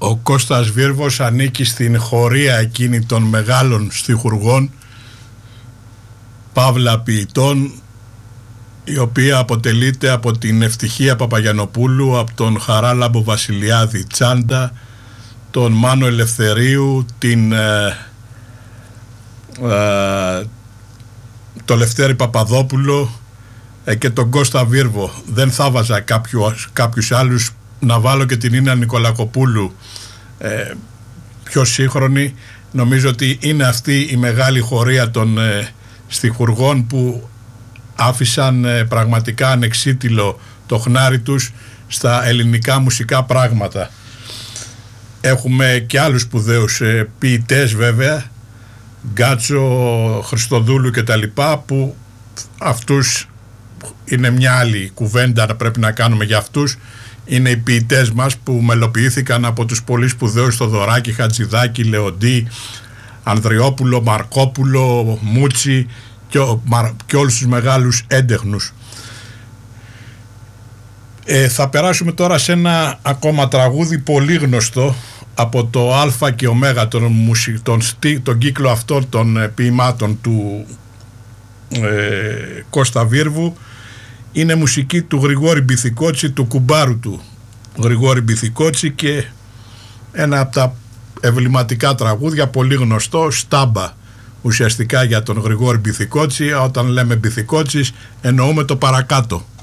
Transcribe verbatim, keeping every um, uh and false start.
Ο Κώστας Βίρβος ανήκει στην χωρία εκείνη των μεγάλων στιχουργών, παύλα ποιητών, η οποία αποτελείται από την Ευτυχία Παπαγιαννοπούλου, από τον Χαράλαμπο Βασιλιάδη Τσάντα, τον Μάνο Ελευθερίου, την, ε, ε, το Λευτέρη Παπαδόπουλο ε, και τον Κώστα Βίρβο. Δεν θα βάζα κάποιους, κάποιους άλλους, να βάλω και την Ίνα Νικολακοπούλου, ε, πιο σύγχρονη. Νομίζω ότι είναι αυτή η μεγάλη χωρία των ε, στιχουργών που άφησαν ε, πραγματικά ανεξίτηλο το χνάρι τους στα ελληνικά μουσικά πράγματα. Έχουμε και άλλους σπουδαίους ε, ποιητές βέβαια, Γκάτσο, Χριστοδούλου και τα λοιπά, που αυτούς είναι μια άλλη κουβέντα να πρέπει να κάνουμε για αυτούς. Είναι οι ποιητές μας που μελοποιήθηκαν από τους πολύ σπουδαίους Θοδωράκη, Χατζηδάκη, Λεοντή, Ανδριόπουλο, Μαρκόπουλο, Μούτσι και, και όλους τους μεγάλους έντεχνους. Ε, θα περάσουμε τώρα σε ένα ακόμα τραγούδι πολύ γνωστό από το Α και Ω, τον, μουσι, τον, τον κύκλο αυτών των ποιημάτων του ε, Κώστα Βίρβου. Είναι μουσική του Γρηγόρη Μπιθικότσι, του κουμπάρου του Γρηγόρη Μπιθικότσι, και ένα από τα εμβληματικά τραγούδια, πολύ γνωστό, Στάμπα, ουσιαστικά για τον Γρηγόρη Μπιθικότσι. Όταν λέμε Μπιθικότσις εννοούμε το παρακάτω.